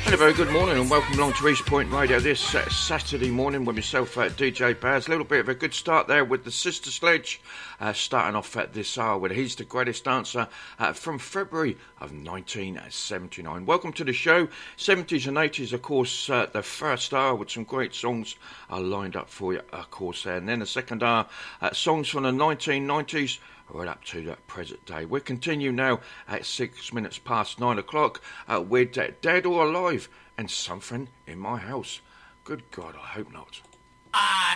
And a very good morning and welcome along to East Point Radio this Saturday morning with myself, DJ Baz. A little bit of a good start there with the Sister Sledge, starting off at this hour with He's the Greatest Dancer from February of 1979. Welcome to the show. 70s and 80s, of course, the first hour with some great songs are lined up for you, of course, there. And then the second hour, songs from the 1990s. Right up to the present day. We continue now at 6 minutes past 9 o'clock with Dead or Alive and Something in My House. Good God, I hope not. I